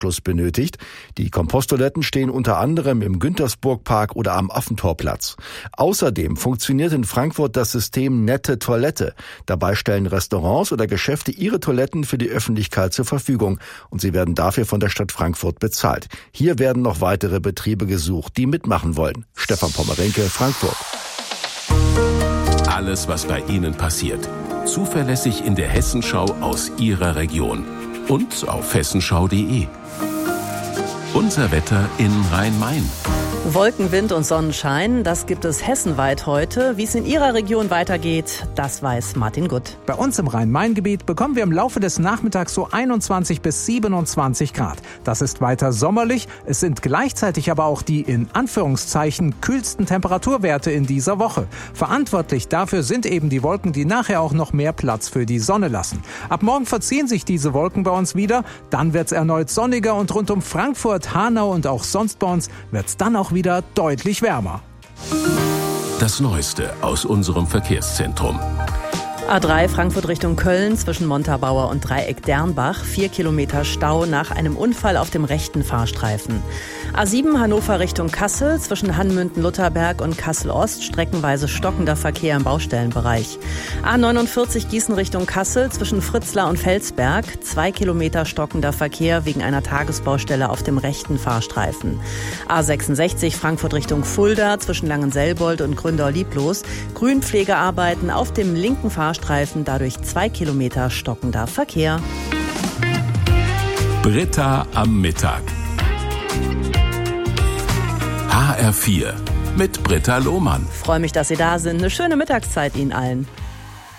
Anschluss benötigt. Die Komposttoiletten stehen unter anderem im Güntersburg-Park oder am Affentorplatz. Außerdem funktioniert in Frankfurt das System Nette Toilette. Dabei stellen Restaurants oder Geschäfte ihre Toiletten für die Öffentlichkeit zur Verfügung und sie werden dafür von der Stadt Frankfurt bezahlt. Hier werden noch weitere Betriebe gesucht, die mitmachen wollen. Stefan Pommerenke, Frankfurt. Alles, was bei Ihnen passiert. Zuverlässig in der Hessenschau aus Ihrer Region. Und auf hessenschau.de. Unser Wetter in Rhein-Main. Wolken, Wind und Sonnenschein, das gibt es hessenweit heute. Wie es in Ihrer Region weitergeht, das weiß Martin Gutt. Bei uns im Rhein-Main-Gebiet bekommen wir im Laufe des Nachmittags so 21 bis 27 Grad. Das ist weiter sommerlich. Es sind gleichzeitig aber auch die in Anführungszeichen kühlsten Temperaturwerte in dieser Woche. Verantwortlich dafür sind eben die Wolken, die nachher auch noch mehr Platz für die Sonne lassen. Ab morgen verziehen sich diese Wolken bei uns wieder. Dann wird es erneut sonniger und rund um Frankfurt, Hanau und auch sonst bei uns wird es dann auch wieder deutlich wärmer. Das Neueste aus unserem Verkehrszentrum. A3 Frankfurt Richtung Köln zwischen Montabaur und Dreieck Dernbach. 4 Kilometer Stau nach einem Unfall auf dem rechten Fahrstreifen. A7 Hannover Richtung Kassel zwischen Hanmünden-Lutherberg und Kassel-Ost. Streckenweise stockender Verkehr im Baustellenbereich. A49 Gießen Richtung Kassel zwischen Fritzlar und Felsberg. 2 Kilometer stockender Verkehr wegen einer Tagesbaustelle auf dem rechten Fahrstreifen. A66 Frankfurt Richtung Fulda zwischen Langenselbold und Gründau-Lieblos. Grünpflegearbeiten auf dem linken Fahrstreifen, dadurch 2 Kilometer stockender Verkehr. Britta am Mittag. HR4 mit Britta Lohmann. Freue mich, dass Sie da sind. Eine schöne Mittagszeit Ihnen allen.